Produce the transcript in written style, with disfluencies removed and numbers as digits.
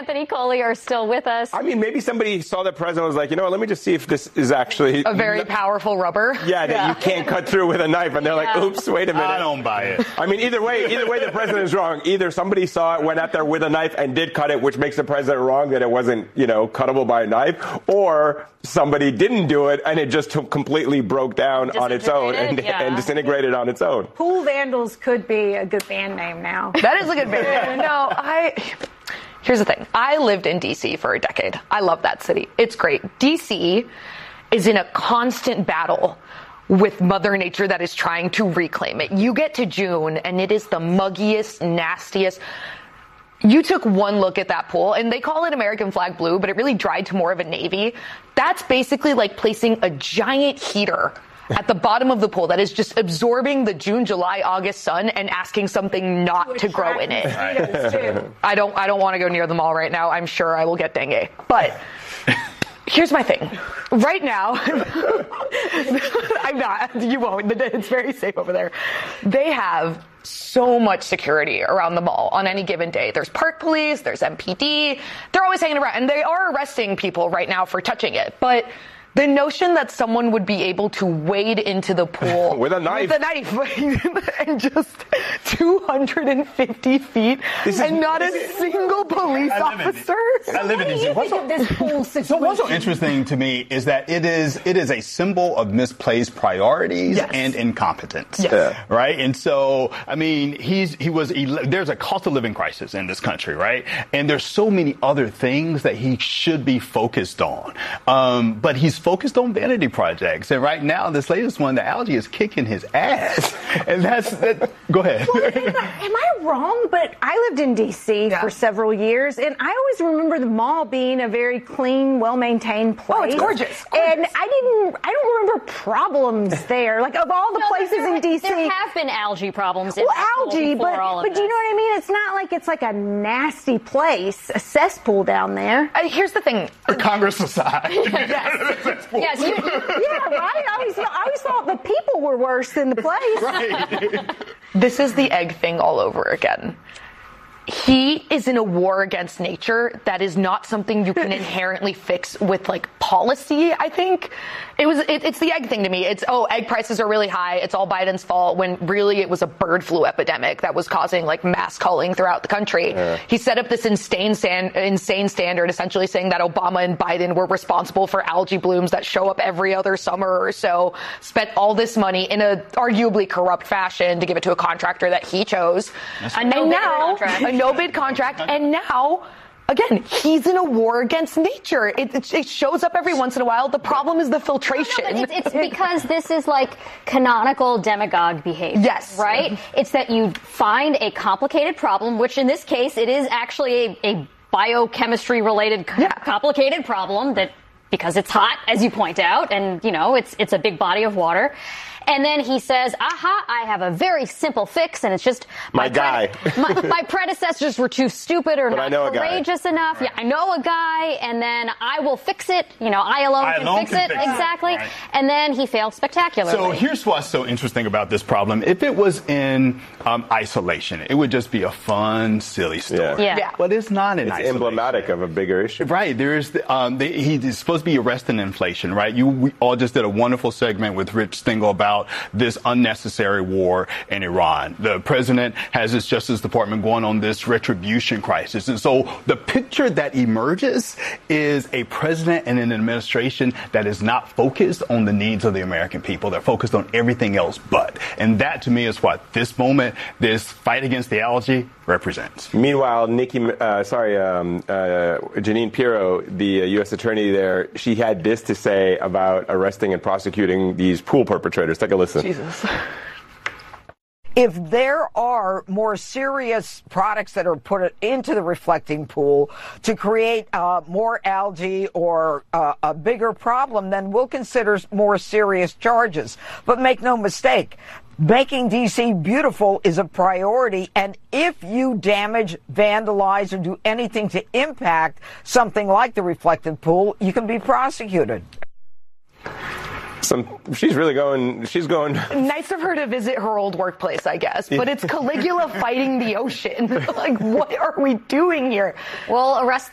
Anthony Coley are still with us. I mean, maybe somebody saw the president was like, you know what, let me just see if this is actually a very powerful rubber. Yeah, that you can't cut through with a knife. And they're like, oops, wait a minute. I don't buy it. I mean, either way, the president is wrong. Either somebody saw it, went out there with a knife and did cut it, which makes the president wrong that it wasn't, cuttable by a knife, or somebody didn't do it and it just completely broke down on its own and disintegrated on its own. Pool Vandals could be a good band name now. That is a good band name. Here's the thing. I lived in D.C. for a decade. I love that city. It's great. D.C. is in a constant battle with Mother Nature that is trying to reclaim it. You get to June and it is the muggiest, nastiest. You took one look at that pool, and they call it American flag blue, but it really dried to more of a navy. That's basically like placing a giant heater at the bottom of the pool that is just absorbing the June, July, August sun and asking something not to grow in it. I don't want to go near the mall right now. I'm sure I will get dengue. But here's my thing. Right now, I'm not. You won't. It's very safe over there. They have so much security around the mall on any given day. There's park police, there's MPD. They're always hanging around, and they are arresting people right now for touching it. But the notion that someone would be able to wade into the pool with a knife and just 250 feet and not a single police officer. I live in DC. So what's so interesting to me is that it is a symbol of misplaced priorities and incompetence. Yes. Right? And so, I mean, there's a cost of living crisis in this country, right? And there's so many other things that he should be focused on. But he's focused on vanity projects. And right now, this latest one, the algae is kicking his ass. And go ahead. Well, am I wrong? But I lived in D.C. for several years, and I always remember the mall being a very clean, well-maintained place. Oh, it's gorgeous. And I don't remember problems there. Like, of all the places in D.C. There have been algae problems in algae, but do you know what I mean? It's not like it's like a nasty place, a cesspool down there. Here's the thing. Congress aside. Yes, right? I always thought the people were worse than the place. Right. This is the egg thing all over again. He is in a war against nature that is not something you can inherently fix with like policy, I think. It's the egg thing to me. It's, egg prices are really high. It's all Biden's fault, when really it was a bird flu epidemic that was causing like mass culling throughout the country. Yeah. He set up this insane standard, essentially saying that Obama and Biden were responsible for algae blooms that show up every other summer or so, spent all this money in a arguably corrupt fashion to give it to a contractor that he chose. A no-bid contract. And now, again, he's in a war against nature. It shows up every once in a while. The problem is the filtration. No, it's because this is like canonical demagogue behavior. Yes. Right? It's that you find a complicated problem, which in this case, it is actually a biochemistry-related complicated problem that, because it's hot, as you point out, and, it's a big body of water. And then he says, I have a very simple fix, and it's just my predecessors were too stupid or but not courageous enough. Right. Yeah, I know a guy, and then I will fix it. I alone can fix it. Exactly. Right. And then he failed spectacularly. So here's what's so interesting about this problem. If it was in isolation, it would just be a fun, silly story. Yeah. But it's not in isolation. It's emblematic of a bigger issue. Right. There's he's supposed to be arresting inflation, right? We all just did a wonderful segment with Rich Stengel about this unnecessary war in Iran. The president has his Justice Department going on this retribution crisis. And so the picture that emerges is a president and an administration that is not focused on the needs of the American people. They're focused on everything else but. And that, to me, is what this moment, this fight against the algae, represents. Meanwhile, Jeanine Pirro, the U.S. attorney there, she had this to say about arresting and prosecuting these pool perpetrators. Take a listen. Jesus. If there are more serious products that are put into the reflecting pool to create more algae or a bigger problem, then we'll consider more serious charges. But make no mistake, making D.C. beautiful is a priority, and if you damage, vandalize, or do anything to impact something like the reflective pool, you can be prosecuted. She's going. Nice of her to visit her old workplace, I guess. But it's Caligula fighting the ocean. Like, what are we doing here? Well, arrest